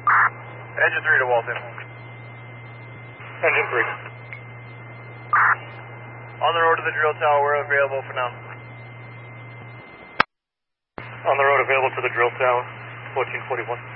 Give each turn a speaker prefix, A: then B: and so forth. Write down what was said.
A: Engine 3 to Walton.
B: Engine 3.
A: On the road to the drill tower, we're available for now.
B: On the road available to the drill tower, 1441.